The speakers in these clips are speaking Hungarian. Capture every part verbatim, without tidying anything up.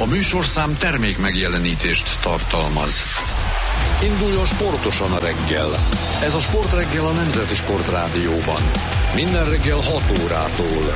A műsorszám termék megjelenítést tartalmaz. Induljon sportosan a reggel. Ez a Sportreggel a Nemzeti Sportrádióban. Minden reggel hat órától.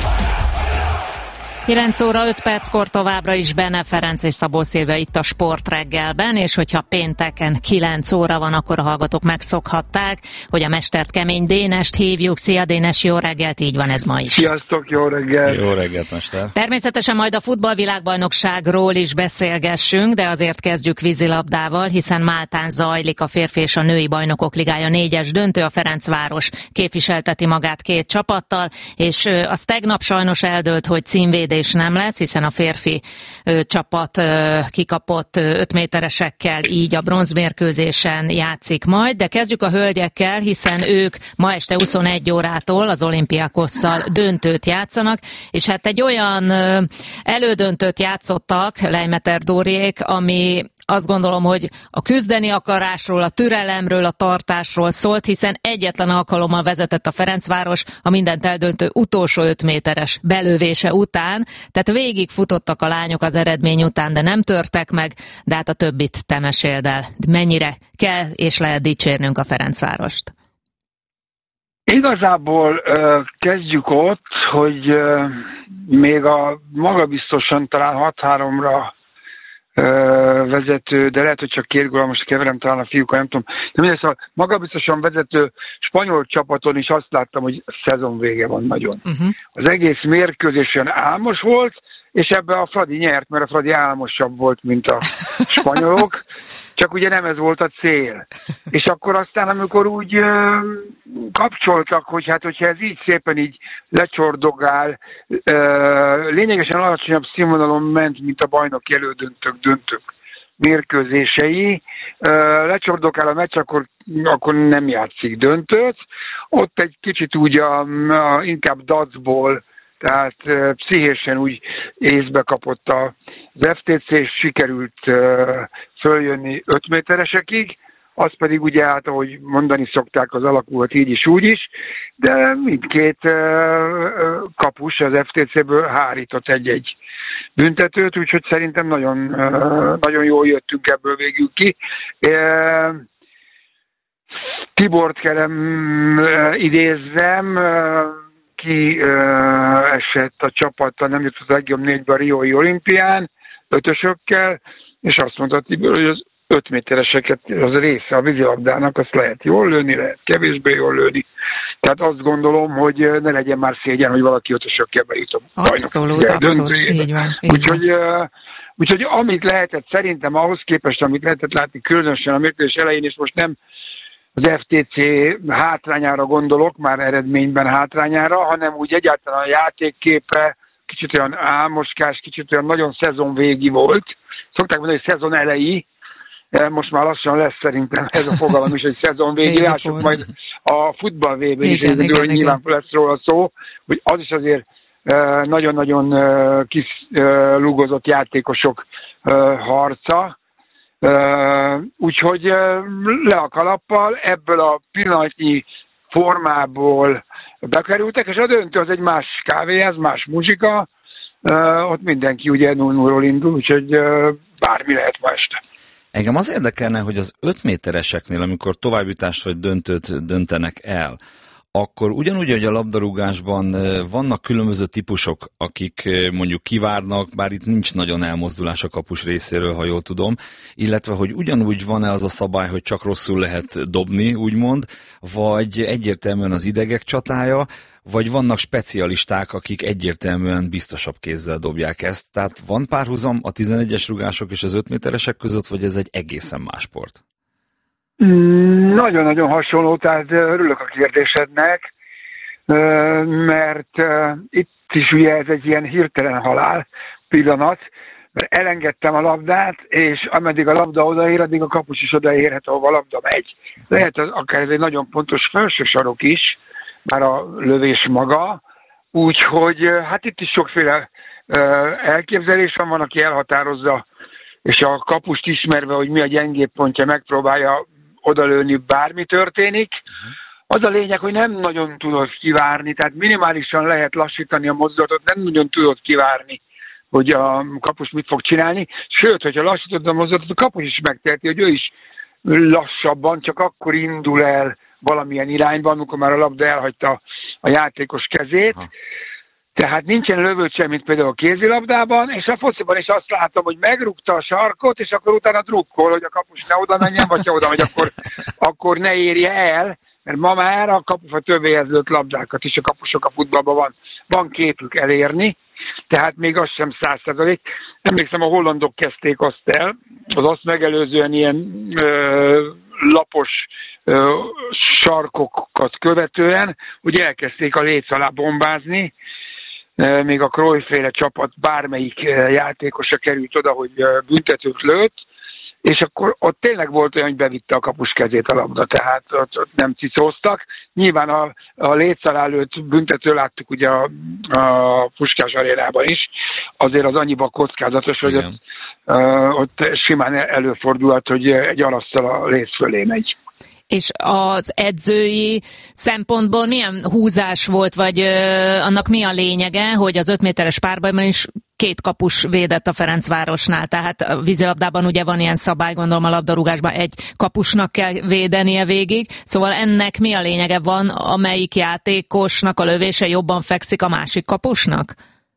kilenc óra öt perckor továbbra is Benne Ferenc és Szabó Szilvia itt a Sportreggelben, és hogyha pénteken kilenc óra van, akkor a hallgatók megszokhatták, hogy a mestert Kemény Dénest hívjuk. Szia Dénes, jó reggelt, így van ez ma is. Sziasztok, jó reggelt! Jó reggelt, mester! Természetesen majd a futballvilágbajnokságról is beszélgessünk, de azért kezdjük vízilabdával, hiszen Máltán zajlik a férfi és a női bajnokok ligája négyes döntő, a Ferencváros képviselteti magát két csapattal, és az tegnap sajnos eldőlt, hogy címvédés és nem lesz, hiszen a férfi ö, csapat ö, kikapott öt méteresekkel, így a bronzmérkőzésen játszik majd, de kezdjük a hölgyekkel, hiszen ők ma este huszonegy órától az Olympiakosszal döntőt játszanak, és hát egy olyan ö, elődöntőt játszottak Lejmeter Dóriék, ami azt gondolom, hogy a küzdeni akarásról, a türelemről, a tartásról szólt, hiszen egyetlen alkalommal vezetett a Ferencváros a mindent eldöntő utolsó öt méteres belövése után, tehát végig futottak a lányok az eredmény után, de nem törtek meg, de hát a többit te meséld el. Mennyire kell és lehet dicsérnünk a Ferencvárost? Igazából uh, kezdjük ott, hogy uh, még a magabiztosan talán hat háromra vezető, de lehet, hogy csak két gól, most keverem talán a fiúkkal, nem tudom. De mindegy, szóval magabiztosan vezető spanyol csapaton is azt láttam, hogy szezon vége van nagyon. Uh-huh. Az egész mérkőzés olyan álmos volt, és ebben a Fradi nyert, mert a Fradi álmosabb volt, mint a spanyolok, csak ugye nem ez volt a cél. És akkor aztán, amikor úgy ö, kapcsoltak, hogy hát, hogyha ez így szépen így lecsordogál, ö, lényegesen alacsonyabb színvonalon ment, mint a bajnoki elődöntők, döntők mérkőzései, ö, lecsordogál a meccs, akkor, akkor nem játszik döntőt. Ott egy kicsit úgy a, a, inkább dacból, tehát uh, pszichésen úgy észbe kapott az ef té cé, és sikerült uh, följönni öt méteresekig, az pedig ugye hát, ahogy mondani szokták, az alakult így is, úgy is, de mindkét uh, kapus az ef té céből hárított egy-egy büntetőt, úgyhogy szerintem nagyon, uh, nagyon jól jöttünk ebből végül ki. Uh, Tibort kell uh, idézzem, uh, ki uh, esett a csapata, nem jutott a legjobb négybe a Riói olimpián, ötösökkel, és azt mondta Tibor, hogy az öt métereseket, az része a vízilabdának, azt lehet jól lőni, lehet kevésbé jól lőni. Tehát azt gondolom, hogy ne legyen már szégyen, hogy valaki ötösökkel bejut a bajnok. Abszolút, abszolút, így van. Így úgyhogy, uh, úgyhogy amit lehetett, szerintem ahhoz képest, amit lehetett látni különösen a mérkőzés elején, és most nem az ef té cé hátrányára gondolok, már eredményben hátrányára, hanem úgy egyáltalán a játékképe kicsit olyan álmoskás, kicsit olyan nagyon szezonvégi volt. Szokták mondani, hogy szezon elejé, most már lassan lesz szerintem ez a fogalom is, hogy szezonvégi, lássuk majd a futball vé bén is, igen, igen, hogy nyilván lesz róla szó, hogy az is azért nagyon-nagyon kislúgozott játékosok harca. Uh, úgyhogy uh, le a kalappal, ebből a pillanatnyi formából bekerültek, és a döntő az egy más kávé, ez más muzsika, uh, ott mindenki ugye nulla nullról indul, úgyhogy uh, bármi lehet ma este. Engem az érdekelne, hogy az öt métereseknél, amikor továbbjutást vagy döntőt döntenek el, akkor ugyanúgy, hogy a labdarúgásban vannak különböző típusok, akik mondjuk kivárnak, bár itt nincs nagyon elmozdulás a kapus részéről, ha jól tudom, illetve, hogy ugyanúgy van-e az a szabály, hogy csak rosszul lehet dobni, úgymond, vagy egyértelműen az idegek csatája, vagy vannak specialisták, akik egyértelműen biztosabb kézzel dobják ezt. Tehát van párhuzam a tizenegyes rugások és az öt méteresek között, vagy ez egy egészen más sport? Nagyon-nagyon hasonló, tehát örülök a kérdésednek, mert itt is ugye ez egy ilyen hirtelen halál pillanat, mert elengedtem a labdát, és ameddig a labda odaér, addig a kapus is odaérhet, ahova a labda megy. Lehet az, akár ez egy nagyon pontos felső sarok is, már a lövés maga, úgyhogy hát itt is sokféle elképzelés van, van, aki elhatározza, és a kapust ismerve, hogy mi a gyengébb pontja, megpróbálja odalőni, bármi történik. Az a lényeg, hogy nem nagyon tudod kivárni, tehát minimálisan lehet lassítani a mozdulatot, nem nagyon tudod kivárni, hogy a kapus mit fog csinálni. Sőt, hogyha lassítod a mozgatot, a kapus is megteheti, hogy ő is lassabban, csak akkor indul el valamilyen irányban, amikor már a labda elhagyta a játékos kezét. Ha. Tehát nincsen lövőt sem, mint például a kézilabdában, és a fociban is azt látom, hogy megrúgta a sarkot, és akkor utána drukkol, hogy a kapus ne oda menjen, vagy ha oda megy, akkor, akkor ne érje el, mert ma már a kapufa többéhez lőtt labdákat is a kapusok a futballban van, van képük elérni, tehát még az sem száz százalék. Emlékszem, a hollandok kezdték azt el, az azt megelőzően ilyen ö, lapos ö, sarkokat követően, hogy elkezdték a léc alá bombázni, még a Cruyff-féle csapat bármelyik játékosa került oda, hogy büntetőt lőtt, és akkor ott tényleg volt olyan, hogy bevitte a kapus kezét a labda, tehát ott, ott nem cicóztak. Nyilván a, a léc alá lőtt büntető láttuk ugye a, a Puskás arénában is, azért az annyiban kockázatos, hogy ott, uh, ott simán előfordulhat, hogy egy arasztal a léc fölé megy. És az edzői szempontból milyen húzás volt, vagy ö, annak mi a lényege, hogy az öt méteres párbajban is két kapus védett a Ferencvárosnál, tehát a vízilabdában ugye van ilyen szabály, gondolom a labdarúgásban egy kapusnak kell védenie végig, szóval ennek mi a lényege, van amelyik játékosnak a lövése jobban fekszik a másik kapusnak?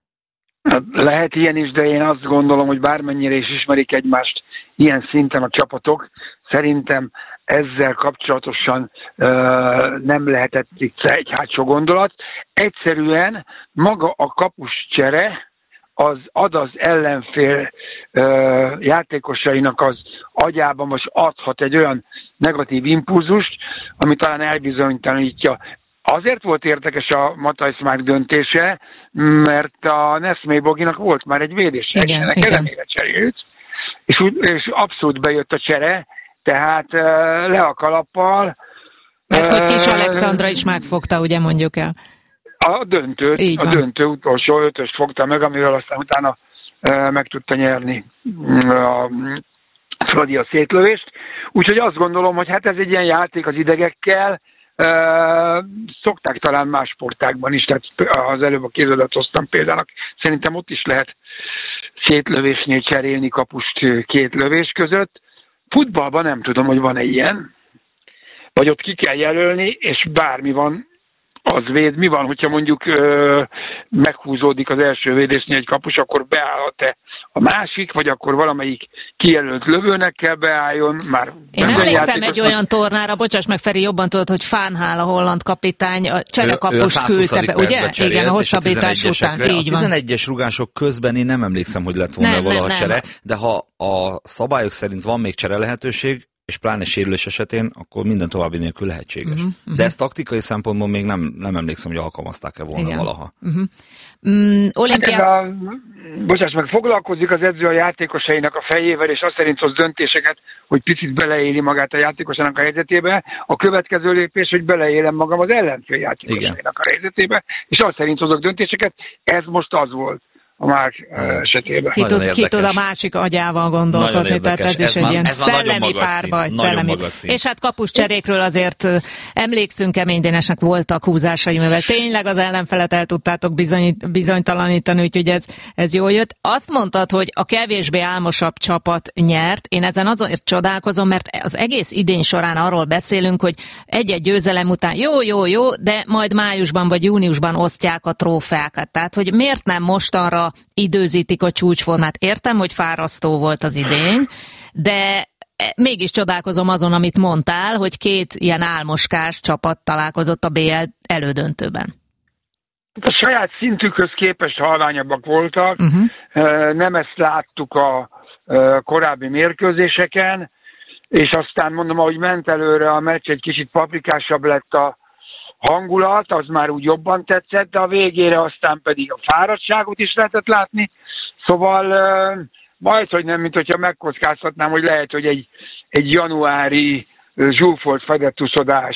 Lehet ilyen is, de én azt gondolom, hogy bármennyire is ismerik egymást ilyen szinten a csapatok, szerintem ezzel kapcsolatosan ö, nem lehetett itt egy hátsó gondolat. Egyszerűen maga a kapuscsere az ad az ellenfél ö, játékosainak az agyában most adhat egy olyan negatív impulzust, ami talán elbizonytalanítja. Azért volt érdekes a Matthijs Márk döntése, mert a Nesmé Boginak volt már egy védése, ennek ellenére cserélt, és, és abszolút bejött a csere, tehát uh, le a kalappal. Mert hogy Kis Alexandra is megfogta, ugye mondjuk el. A döntőt, a döntő utolsó ötöst fogta meg, amivel aztán utána uh, meg tudta nyerni a Fradi a szétlövést. Úgyhogy azt gondolom, hogy hát ez egy ilyen játék az idegekkel, uh, szokták talán más sportákban is, tehát az előbb a kézilabdát hoztam példának. Szerintem ott is lehet szétlövésnél cserélni kapust két lövés között. Futballban nem tudom, hogy van-e ilyen, vagy ott ki kell jelölni, és bármi van, az véd. Mi van, hogyha mondjuk ö, meghúzódik az első védésnél egy kapus, akkor beállhat-e a másik, vagy akkor valamelyik kijelölt lövőnek kell beálljon. Már Én emlékszem egy olyan tornára, bocsáss meg Feri, jobban tudod, hogy Fánhál a holland kapitány a cserekapust küldte be, ugye? Cserélt, igen, a hosszabbítás után. Így a tizenegyes rugások közben én nem emlékszem, hogy lett volna nem, valaha nem, csere, nem. De ha a szabályok szerint van még csere lehetőség, és pláne sérülés esetén, akkor minden további nélkül lehetséges. Uh-huh, uh-huh. De ezt taktikai szempontból még nem, nem emlékszem, hogy alkalmazták-e volna igen. valaha. Uh-huh. Mm, Olimpia... Bocsáss meg, foglalkozik az edző a játékosainak a fejével, és azt szerint hoz döntéseket, hogy picit beleéli magát a játékosának a helyzetébe. A következő lépés, hogy beleélem magam az ellenfél játékosainak a helyzetébe, és azt szerint hozok döntéseket. Ez most az volt a Márk esetében. Ki tud, ki tud a másik agyával gondolkodni, tehát ez, ez is egy már, ilyen szellemi párbaj. Szellemi. És hát kapuszcserékről azért emlékszünk, Kemény Dénesnek voltak húzásai, mivel tényleg az ellenfelet el tudtátok bizony, bizonytalanítani, úgyhogy ez, ez jól jött. Azt mondtad, hogy a kevésbé álmosabb csapat nyert. Én ezen azért csodálkozom, mert az egész idény során arról beszélünk, hogy egy-egy győzelem után jó, jó, jó, de majd májusban vagy júniusban osztják a trófeákat. Tehát, hogy miért nem mostanra időzítik a csúcsformát. Értem, hogy fárasztó volt az idény, de mégis csodálkozom azon, amit mondtál, hogy két ilyen álmoskás csapat találkozott a bé el elődöntőben. A saját szintükhöz képest halványabbak voltak, uh-huh. nem ezt láttuk a korábbi mérkőzéseken, és aztán mondom, ahogy ment előre a meccs, egy kicsit paprikásabb lett a hangulat, az már úgy jobban tetszett, de a végére aztán pedig a fáradtságot is lehetett látni. Szóval majd, hogy nem, mint hogyha megkockáztatnám, hogy lehet, hogy egy, egy januári zsúfolt fedetuszodás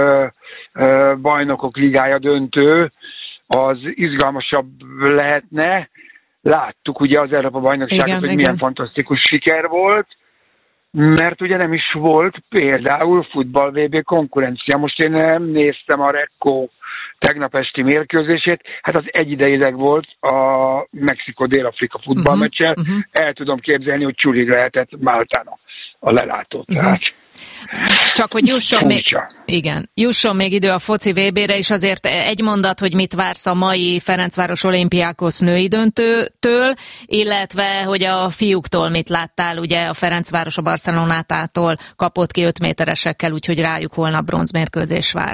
bajnokok ligája döntő, az izgalmasabb lehetne. Láttuk ugye az Európa bajnokságot, igen, hogy igen. milyen fantasztikus siker volt, mert ugye nem is volt például futball vé bé konkurencia. Most én nem néztem a Rekko tegnap esti mérkőzését, hát az egyidejileg volt a Mexikó-Dél-Afrika futballmeccsel. Uh-huh, uh-huh. El tudom képzelni, hogy csurig lehetett Máltán a, a lelátó. Uh-huh. Tehát csak hogy jusson még, igen, jusson még idő a foci vé bére, és azért egy mondat, hogy mit vársz a mai Ferencváros Olympiákos női döntőtől, illetve hogy a fiúktól mit láttál, ugye a Ferencváros a Barcelonától kapott ki öt méteresekkel, úgyhogy rájuk holnap bronzmérkőzés vár.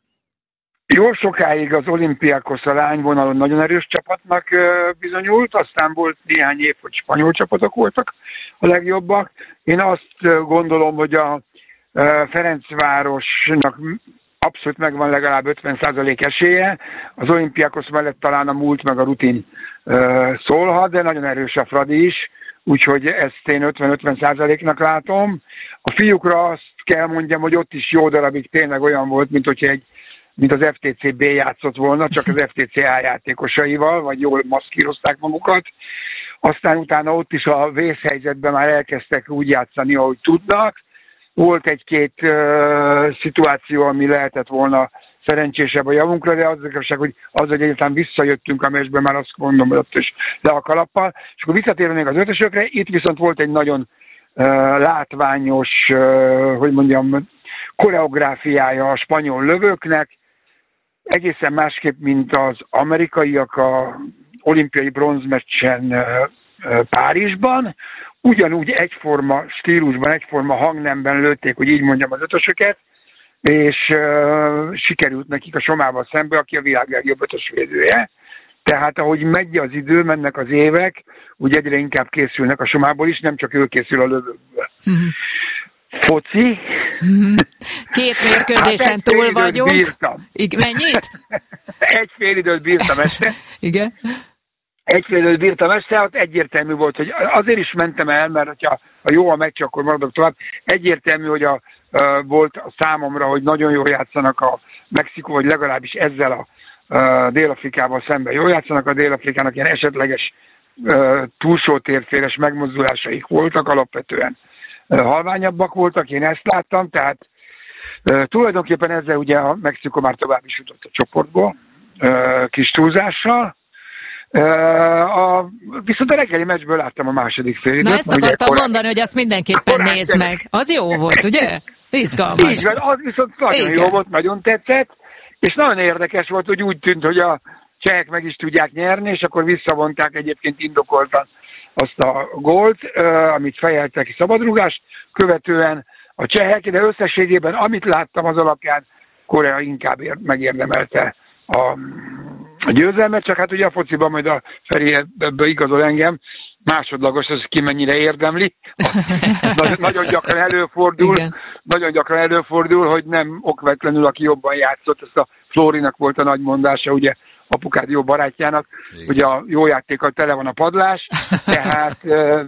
Jó sokáig az Olympiákos a lányvonalon nagyon erős csapatnak bizonyult, aztán volt néhány év, hogy spanyol csapatok voltak a legjobbak. Én azt gondolom, hogy a Ferencvárosnak abszolút megvan legalább ötven százalék esélye. Az Olympiákos mellett talán a múlt meg a rutin szólhat, de nagyon erős a Fradi is, úgyhogy ezt én ötven-ötven százaléknak látom. A fiúkra azt kell mondjam, hogy ott is jó darabig tényleg olyan volt, mint hogyha egy mint az ef té cé bé játszott volna, csak az ef té cé á játékosaival, vagy jól maszkírozták magukat. Aztán utána ott is a vészhelyzetben már elkezdtek úgy játszani, ahogy tudnak. Volt egy-két uh, szituáció, ami lehetett volna szerencsésebb a javunkra, de az igazság, hogy az, hogy egyáltalán visszajöttünk a meccsbe, már azt mondom, hogy ott is le a kalappal. És akkor visszatérnénk az ötösökre, itt viszont volt egy nagyon uh, látványos, uh, hogy mondjam, koreográfiája a spanyol lövőknek, egészen másképp, mint az amerikaiak a olimpiai bronzmeccsen Párizsban. Ugyanúgy egyforma stílusban, egyforma hangnemben lőtték, hogy így mondjam, az ötösöket, és uh, sikerült nekik a Somával szembe, aki a világ legjobb ötösvédője. Tehát ahogy megy az idő, mennek az évek, úgy egyre inkább készülnek a Somából is, nem csak ő készül a lövőkből. Mm-hmm. Foci. Mm-hmm. Két mérkőzésen hát túl vagyunk. Bírtam. Igen, mennyit? Egy fél időt bírtam este. Igen. Egy fél időt bírtam este, ott egyértelmű volt, hogy azért is mentem el, mert ha a jó a meccs, akkor maradok tovább. Egyértelmű, hogy a, a, volt a számomra, hogy nagyon jól játszanak a Mexikó, vagy legalábbis ezzel a, a Dél-Afrikával szemben jól játszanak. A Dél-Afrikának ilyen esetleges a, túlsó térféles megmozdulásaik voltak, alapvetően halványabbak voltak, én ezt láttam, tehát e, tulajdonképpen ezzel ugye a Mexikó már tovább is jutott a csoportból, e, kis túlzással. E, a, viszont a reggeli meccsből láttam a második fél időt. Na ezt akartam korán, mondani, hogy azt mindenképpen nézd meg. Az jó volt, ugye? Izgalmas. Így van, az viszont nagyon Igen. jó volt, nagyon tetszett, és nagyon érdekes volt, hogy úgy tűnt, hogy a csehek meg is tudják nyerni, és akkor visszavonták egyébként indokoltan azt a gólt, uh, amit fejeltek ki szabadrúgást, követően a csehek, de összességében, amit láttam az alapján, Korea inkább ér, megérdemelte a, a győzelmet, csak hát ugye a fociban majd a Feri ebből igazol engem, másodlagos, az ki mennyire érdemli. nagyon, nagyon gyakran előfordul, Igen. nagyon gyakran előfordul, hogy nem okvetlenül, aki jobban játszott, ezt a Flórinak volt a nagy mondása, ugye, apukád jó barátjának, Igen. hogy a jó játékkal tele van a padlás, tehát ö,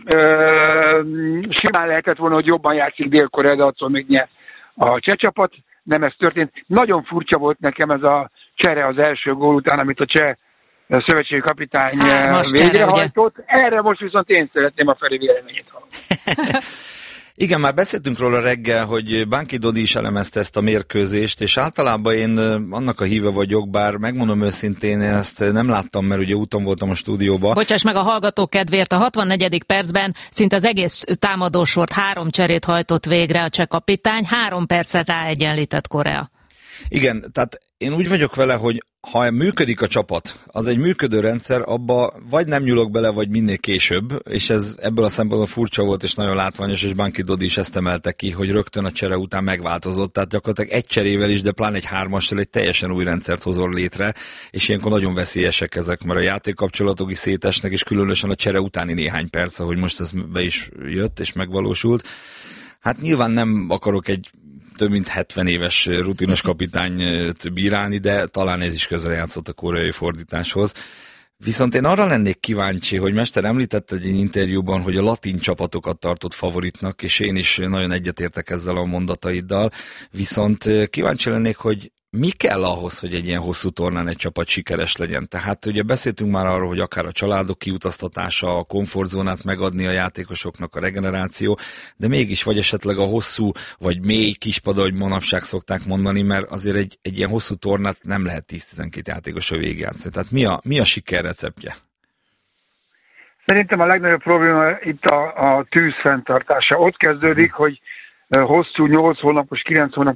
ö, simán lehetett volna, hogy jobban játszik Dél-Korea, de attól még nyert a cseh csapat, nem ez történt. Nagyon furcsa volt nekem ez a csere az első gól után, amit a cseh szövetségi kapitány végrehajtott. Erre most viszont én szeretném a Feri véleményét hallani. Igen, már beszéltünk róla reggel, hogy Banki Dodi is elemezte ezt a mérkőzést, és általában én annak a híve vagyok, bár megmondom őszintén, ezt nem láttam, mert ugye úton voltam a stúdióba. Bocsáss meg a hallgató kedvéért, a hatvannegyedik percben szinte az egész támadósort három cserét hajtott végre a cseh kapitány, három percet ráegyenlített Korea. Igen, tehát én úgy vagyok vele, hogy ha működik a csapat, az egy működő rendszer, abba vagy nem nyúlok bele, vagy minél később, és ez ebből a szempontból furcsa volt, és nagyon látványos, és Banki Dodi is ezt emelte ki, hogy rögtön a csere után megváltozott, tehát gyakorlatilag egy cserével is, de pláne egy hármassal egy teljesen új rendszert hozol létre, és ilyenkor nagyon veszélyesek ezek, mert a játékkapcsolatok is szétesnek, és különösen a csere utáni néhány perc, ahogy most ez be is jött, és megvalósult. Hát nyilván nem akarok egy több mint hetven éves rutinos kapitányt bírálni, de talán ez is közrejátszott a koreai fordításhoz. Viszont én arra lennék kíváncsi, hogy Mester említette egy interjúban, hogy a latin csapatokat tartott favoritnak, és én is nagyon egyetértek ezzel a mondataiddal, viszont kíváncsi lennék, hogy mi kell ahhoz, hogy egy ilyen hosszú tornán egy csapat sikeres legyen? Tehát ugye beszéltünk már arról, hogy akár a családok kiutaztatása, a komfortzónát megadni a játékosoknak, a regeneráció, de mégis vagy esetleg a hosszú, vagy mély kispada, hogy manapság szokták mondani, mert azért egy, egy ilyen hosszú tornát nem lehet tíz-tizenkét játékosra végigjátszani. Tehát mi a, mi a siker receptje? Szerintem a legnagyobb probléma itt a, a tűz fenntartása. Ott kezdődik, hogy hosszú nyolc hónapos, kilenc hónapos